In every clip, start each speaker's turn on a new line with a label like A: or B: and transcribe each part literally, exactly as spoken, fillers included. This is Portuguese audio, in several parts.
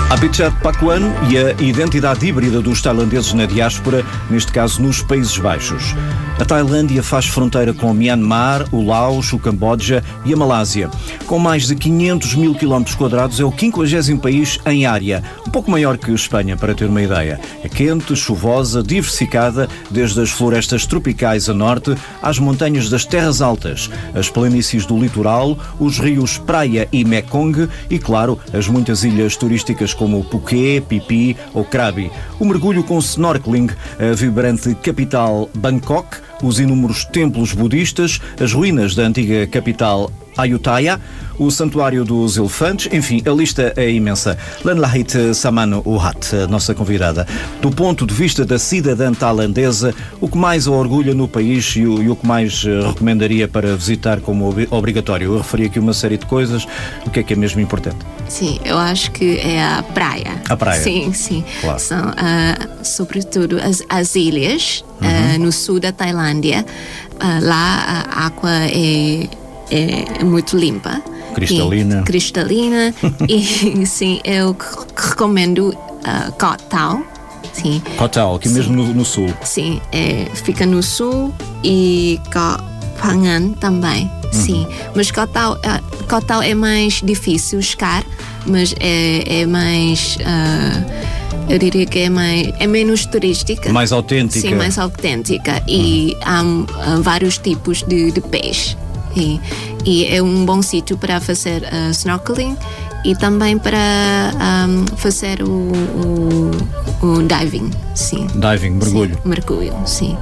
A: Apichat Pakwan e a identidade híbrida dos tailandeses na diáspora, neste caso nos Países Baixos. A Tailândia faz fronteira com o Myanmar, o Laos, o Camboja e a Malásia. Com mais de quinhentos mil quilómetros quadrados, é o quinquagésimo país em área, um pouco maior que a Espanha, para ter uma ideia. É quente, chuvosa, diversificada, desde as florestas tropicais a norte às montanhas das terras altas, as planícies do litoral, os rios Praia e Mekong e, claro, as muitas ilhas turísticas como Phuket, Phi Phi ou Krabi. O mergulho com snorkeling, a vibrante capital Bangkok, os inúmeros templos budistas, as ruínas da antiga capital Ayutthaya, o Santuário dos Elefantes, enfim, a lista é imensa. Lanlahit Samano Uhat, a nossa convidada. Do ponto de vista da cidadã tailandesa, o que mais a orgulha no país e o, e o que mais uh, recomendaria para visitar como ob- obrigatório? Eu referi aqui uma série de coisas. O que é que é mesmo importante?
B: Sim, eu acho que é a praia.
A: A praia?
B: Sim, sim.
A: Claro.
B: São, uh, sobretudo, as, as ilhas uhum. uh, no sul da Tailândia. Uh, lá a água é, é muito limpa.
A: Cristalina.
B: E, cristalina. E, sim, eu recomendo uh, Koh Tao. Sim.
A: Koh Tao, aqui sim. mesmo no, no sul.
B: Sim, é, fica no sul e Koh Phangan também. Uhum. Sim, mas Koh Tao, uh, Koh Tao é mais difícil chegar, mas é, é mais... Uh, eu diria que é, mais, é menos turística.
A: Mais autêntica.
B: Sim, mais autêntica. E uhum. há, há vários tipos de, de peixe. E, e é um bom sítio para fazer uh, snorkeling e também para um, fazer o, o, o diving, sim.
A: Diving, mergulho.
B: Sim, mergulho, sim.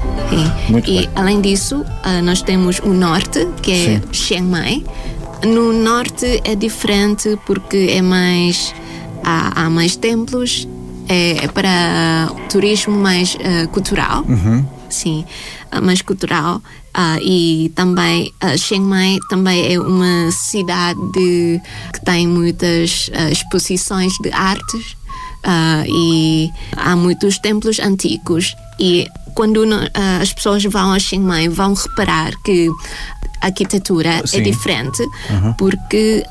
B: E,
A: Muito
B: e
A: bem.
B: além disso, uh, nós temos o norte, que é sim. Chiang Mai. No norte é diferente porque é mais, há, há mais templos, é, é para turismo mais uh, cultural. Uhum. Sim, mais cultural uh, e também uh, Chiang Mai também é uma cidade que tem muitas uh, exposições de artes uh, e há muitos templos antigos e quando uh, as pessoas vão a Chiang Mai vão reparar que a arquitetura Sim. é diferente uhum. porque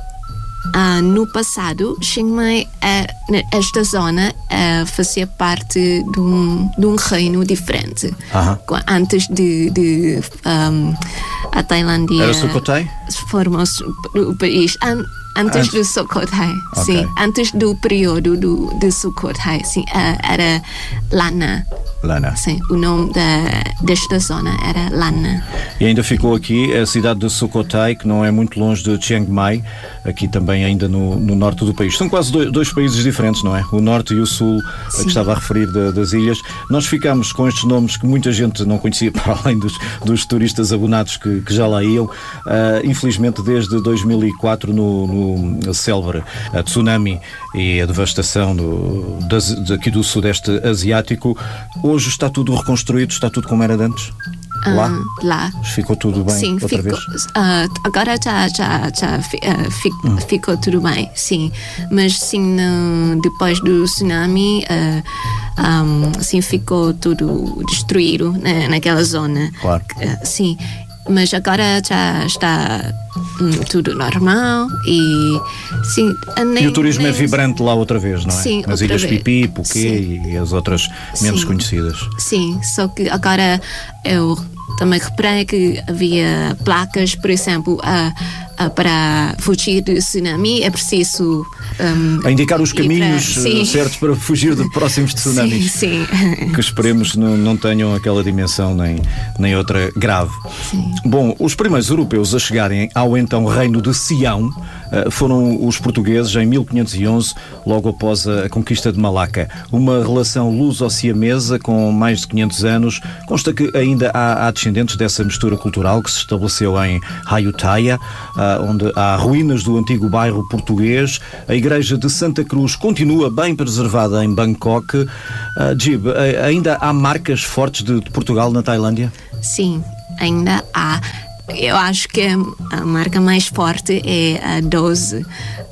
B: Uh, no passado, Chiang Mai, uh, esta zona uh, fazia parte de um, de um reino diferente. Uh-huh. Antes de, de um, a Tailândia...
A: Era Sukhothai?
B: Formou-se o país. An, antes ah. do Sukhothai, okay. sim. Antes do período do, de Sukhothai, sim. Uh, era Lanna.
A: Lanna.
B: Sim, o nome da, desta zona era Lanna.
A: E ainda ficou aqui a cidade de Sukhothai, que não é muito longe de Chiang Mai, aqui também ainda no, no norte do país. São quase dois, dois países diferentes, não é? O norte e o sul, Sim. que estava a referir de, das ilhas. Nós ficámos com estes nomes que muita gente não conhecia, para além dos, dos turistas abonados que, que já lá iam. Uh, infelizmente, desde dois mil e quatro, no, no célebre uh, tsunami e a devastação do, das, daqui do sudeste asiático, hoje está tudo reconstruído, está tudo como era de antes? Lá?
B: Um, lá.
A: Ficou tudo bem
B: sim,
A: outra
B: ficou,
A: vez?
B: Uh, agora já, já, já uh, fic, hum. ficou tudo bem, sim. Mas sim, no, depois do tsunami, uh, um, sim, ficou tudo destruído na, naquela zona.
A: Claro.
B: Uh, sim. Mas agora já está hum, tudo normal e sim. Nem,
A: e o turismo
B: nem...
A: é vibrante lá outra vez, não é?
B: Sim,
A: nas Ilhas
B: vez.
A: Phi Phi, Phuket e as outras menos
B: sim.
A: conhecidas.
B: Sim, só que agora eu também reparei que havia placas, por exemplo, a, a, para fugir do tsunami é preciso um,
A: a indicar os caminhos
B: para,
A: certos para fugir de próximos tsunamis.
B: Sim, sim.
A: Que esperemos não, não tenham aquela dimensão nem, nem outra grave.
B: Sim.
A: Bom, os primeiros europeus a chegarem ao então reino de Sião foram os portugueses em mil quinhentos e onze, logo após a conquista de Malaca. Uma relação luso-siamesa com mais de quinhentos anos. Consta que ainda há, há descendentes dessa mistura cultural que se estabeleceu em Ayutthaya, onde há ruínas do antigo bairro português. A igreja de Santa Cruz continua bem preservada em Bangkok. Uh, Jib, ainda há marcas fortes de, de Portugal na Tailândia?
B: Sim, ainda há. Eu acho que a marca mais forte é a doze,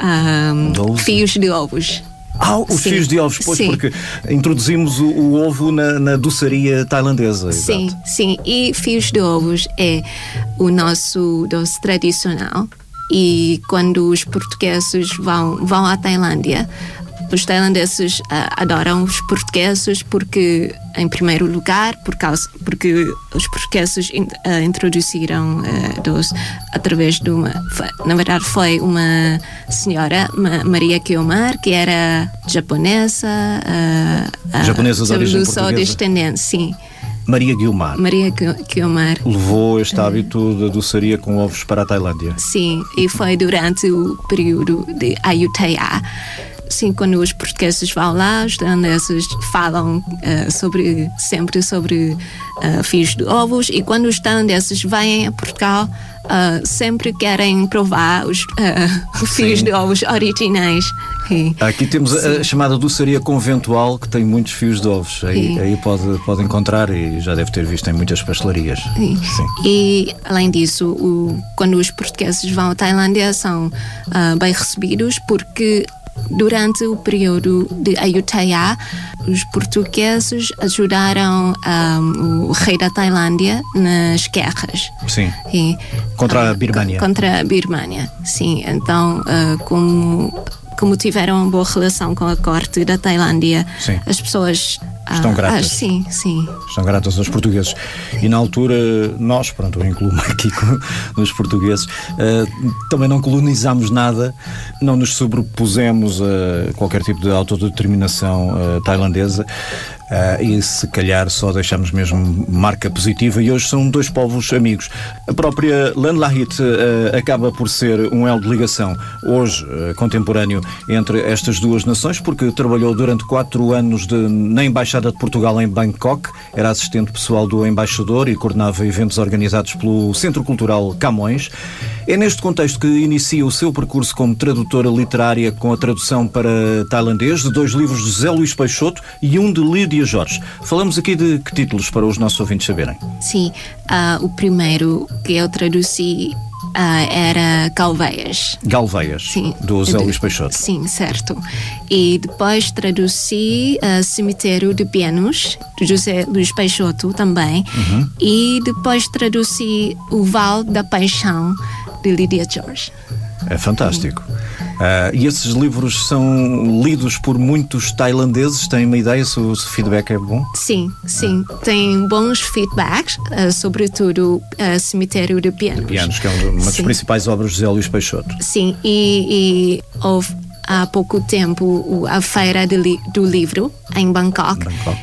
B: um, doze? Fios de ovos.
A: Ah, os
B: Sim.
A: fios de ovos, pois,
B: Sim.
A: porque introduzimos o, o ovo na, na doçaria tailandesa.
B: Sim,
A: exato.
B: sim. E fios de ovos é o nosso doce tradicional. E quando os portugueses vão, vão à Tailândia, os tailandeses uh, adoram os portugueses porque, em primeiro lugar, por causa, porque os portugueses in, uh, introduziram uh, dos, através de uma, na verdade foi uma senhora, Ma, Maria Guiomar, que era japonesa, uh,
A: japonesa de origem
B: sua
A: portuguesa.
B: descendente, sim.
A: Maria Guiomar.
B: Maria Guiomar.
A: Levou este hábito da doçaria com ovos para a Tailândia.
B: Sim, e foi durante o período de Ayutthaya. Sim, quando os portugueses vão lá, os tailandeses falam uh, sobre, sempre sobre uh, fios de ovos, e quando os tailandeses vêm a Portugal, uh, sempre querem provar os uh, fios de ovos originais. E,
A: aqui temos a, a chamada doçaria conventual, que tem muitos fios de ovos. Aí, aí pode, pode encontrar, e já deve ter visto em muitas pastelarias.
B: Sim. Sim. E, além disso, o, quando os portugueses vão à Tailândia, são uh, bem recebidos, porque durante o período de Ayutthaya, os portugueses ajudaram um, o rei da Tailândia nas guerras.
A: Sim.
B: E,
A: contra
B: uh,
A: a Birmânia.
B: Contra a Birmânia, sim. Então, uh, como, como tiveram uma boa relação com a corte da Tailândia,
A: sim.
B: as pessoas...
A: Estão gratas.
B: Ah, sim, sim.
A: Estão gratas aos portugueses. E na altura, nós, pronto, eu incluo-me aqui com, nos portugueses, uh, também não colonizámos nada, não nos sobrepusemos a qualquer tipo de autodeterminação uh, tailandesa. Uh, e se calhar só deixamos mesmo marca positiva, e hoje são dois povos amigos. A própria Lanlahit uh, acaba por ser um elo de ligação, hoje uh, contemporâneo, entre estas duas nações, porque trabalhou durante quatro anos de, na Embaixada de Portugal em Bangkok, era assistente pessoal do embaixador e coordenava eventos organizados pelo Centro Cultural Camões. É neste contexto que inicia o seu percurso como tradutora literária, com a tradução para tailandês de dois livros de José Luís Peixoto e um de Lídia Jorge. Falamos aqui de que títulos para os nossos ouvintes saberem?
B: Sim, uh, o primeiro que eu traduzi uh, era Galveias.
A: Galveias, sim, do José Luís Peixoto.
B: Sim, certo. E depois traduzi uh, Cemitério de Pianos, de José Luís Peixoto também. Uhum. E depois traduzi O Val da Paixão, de Lídia Jorge.
A: É fantástico. Uh, e esses livros são lidos por muitos tailandeses? Têm uma ideia se o, se o feedback é bom?
B: Sim, sim. Tem bons feedbacks, uh, sobretudo uh, Cemitério de Pianos.
A: De Pianos, que é uma das
B: sim.
A: principais obras de José Luís Peixoto.
B: Sim, e, e houve há pouco tempo a Feira de li- do Livro em Bangkok.
A: Bangkok.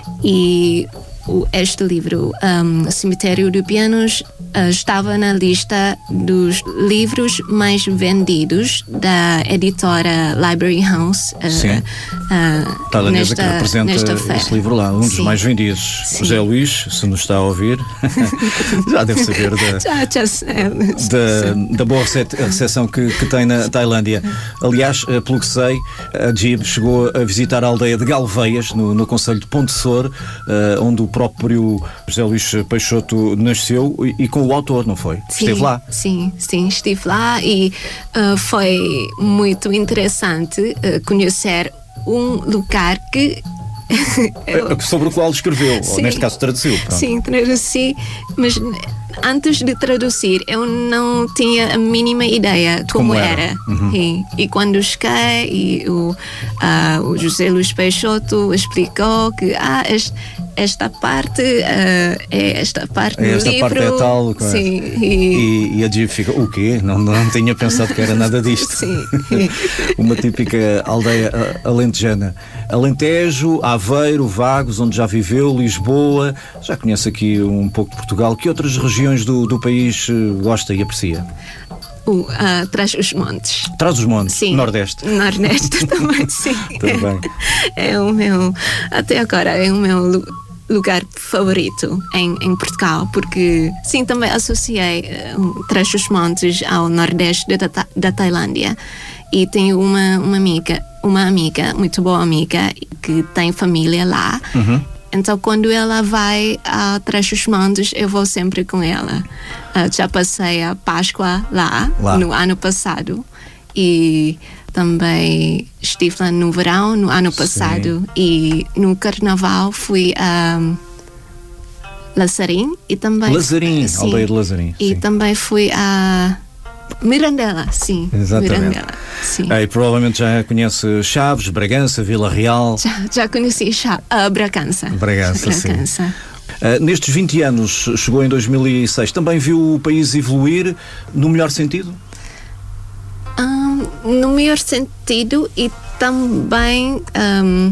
B: E o, este livro, um, Cemitério de Pianos, uh, estava na lista dos livros mais vendidos da editora Library House. Uh,
A: Sim.
B: Uh,
A: Tailandesa
B: nesta,
A: que representa
B: nesta feira.
A: esse livro lá, um dos
B: Sim.
A: mais vendidos.
B: Sim.
A: José Luís, se nos está a ouvir, já deve saber da,
B: já, já sei.
A: da, da boa recepção que, que tem na Tailândia. Aliás, pelo que sei, a Jib chegou a visitar a aldeia de Galveias, no, no concelho de Pontessor, uh, onde o próprio José Luís Peixoto nasceu, e, e com o autor, não foi?
B: Sim,
A: esteve lá?
B: Sim, sim, estive lá, e uh, foi muito interessante uh, conhecer um lugar que
A: eu... sobre o qual escreveu,
B: sim,
A: ou neste caso traduziu. Pronto.
B: Sim, traduzi, mas antes de traduzir eu não tinha a mínima ideia de como, como era, era. Uhum. E, e quando cheguei, e o, uh, o José Luís Peixoto explicou que ah, este, esta parte uh, é esta parte
A: é
B: do
A: esta
B: livro.
A: Parte é tal.
B: Sim,
A: e... E, e a Jib fica, o quê? Não, não tinha pensado que era nada disto.
B: Sim.
A: Uma típica aldeia alentejana. Alentejo, Aveiro, Vagos, onde já viveu, Lisboa, já conhece aqui um pouco de Portugal. Que outras regiões do, do país gosta e aprecia?
B: Uh, uh, Trás-os-Montes.
A: Trás-os-Montes,
B: sim.
A: Nordeste.
B: Nordeste também, sim.
A: Também.
B: É o meu, até agora, é o meu lugar favorito em, em Portugal, porque, sim, também associei uh, Trás-os-Montes ao Nordeste da, da Tailândia. E tenho uma, uma amiga, uma amiga, muito boa amiga, que tem família lá. Uhum. Então, quando ela vai a Trás-os-Montes, eu vou sempre com ela. Uh, já passei a Páscoa lá, lá, no ano passado. E também estive lá no verão, no ano passado. Sim. E no Carnaval fui a Lazarim. E também,
A: Lazarim,
B: sim,
A: aldeia de Lazarim.
B: E
A: sim.
B: também fui a Mirandela, sim.
A: Exatamente.
B: Mirandela, sim.
A: É, e provavelmente já conhece Chaves, Bragança, Vila Real.
B: Já, já conheci Cha- uh, Bragança.
A: Bragança,
B: Bragança.
A: sim. Uh, nestes vinte anos, chegou em dois mil e seis, também viu o país evoluir no melhor sentido?
B: Um, no melhor sentido, e também um, uh,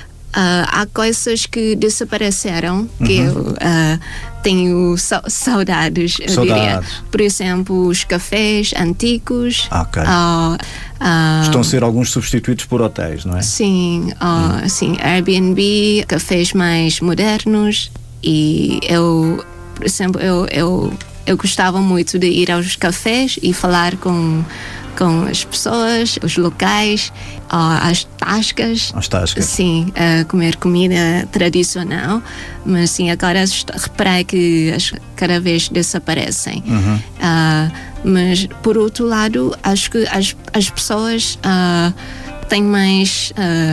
B: há coisas que desapareceram que uhum. eu uh, tenho sa- saudades, eu
A: saudades.
B: diria. Por exemplo, os cafés antigos.
A: Ok.
B: Uh, uh,
A: Estão a ser alguns substituídos por hotéis, não é?
B: Sim, uh, hum. sim, Airbnb, cafés mais modernos. E eu, por exemplo, eu, eu, eu gostava muito de ir aos cafés e falar com, com as pessoas, os locais, uh, as tascas.
A: As tascas.
B: Sim, uh, comer comida tradicional. Mas sim, agora reparei que as, cada vez desaparecem.
A: Uhum.
B: Uh, mas, por outro lado, acho que as, as pessoas uh, têm mais uh,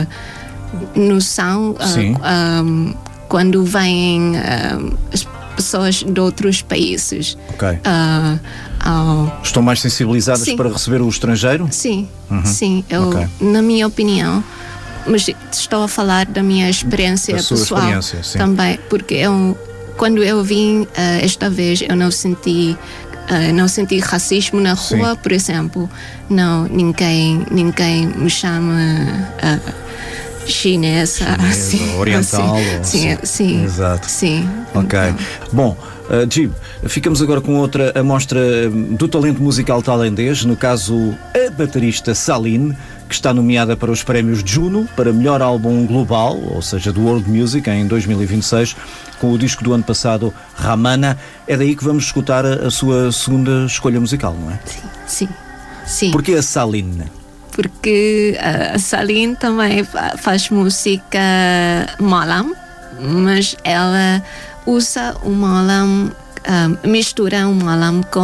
B: noção. Uh,
A: sim.
B: Um, quando vêm uh, as pessoas de outros países.
A: Ok.
B: Uh, uh,
A: Estão mais sensibilizadas
B: sim.
A: para receber o estrangeiro?
B: Sim,
A: uhum.
B: sim. Eu, okay. Na minha opinião, mas estou a falar da minha experiência
A: da sua
B: pessoal
A: experiência, sim.
B: também, porque eu, quando eu vim uh, esta vez, eu não senti Uh, não senti racismo na rua, sim. Por exemplo. Não, ninguém, ninguém me chama uh, chinesa,
A: chinesa
B: assim,
A: oriental.
B: Assim. Sim, sim, sim.
A: Exato.
B: Sim.
A: Ok. Então. Bom, uh, Djib, ficamos agora com outra amostra do talento musical tailandês, no caso a baterista Saline, que está nomeada para os prémios Juno para melhor álbum global, ou seja, do World Music, em dois mil e vinte e seis, com o disco do ano passado, Ramana. É daí que vamos escutar a, a sua segunda escolha musical, não é?
B: Sim, sim. sim.
A: Porquê a Saline?
B: Porque a Saline também faz música Malam, mas ela usa o Malam, um, mistura o Malam com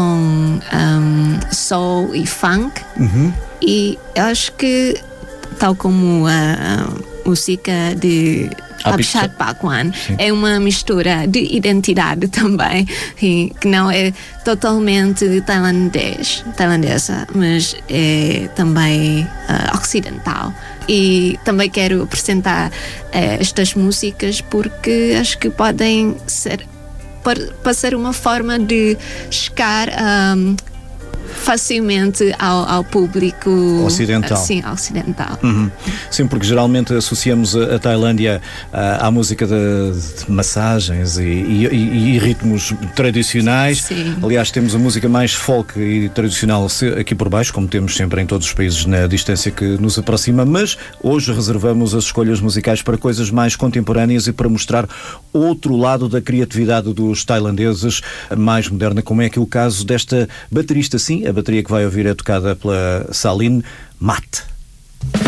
B: um, soul e funk.
A: Uhum.
B: E eu acho que, tal como a, a música de Abhishek Bhagwan, é uma mistura de identidade também, e que não é totalmente tailandês, tailandesa, mas é também uh, ocidental. E também quero apresentar uh, estas músicas porque acho que podem ser, para ser uma forma de chegar a um, facilmente ao, ao público
A: ocidental.
B: Sim, ocidental.
A: Uhum. Sim, porque geralmente associamos a, a Tailândia à, à música de, de massagens e, e, e, e ritmos tradicionais.
B: Sim.
A: Aliás, temos a música mais folk e tradicional aqui por baixo, como temos sempre em todos os países na distância que nos aproxima, mas hoje reservamos as escolhas musicais para coisas mais contemporâneas e para mostrar outro lado da criatividade dos tailandeses, mais moderna, como é que é o caso desta baterista. Sim, a bateria que vai ouvir é tocada pela Saline Mat.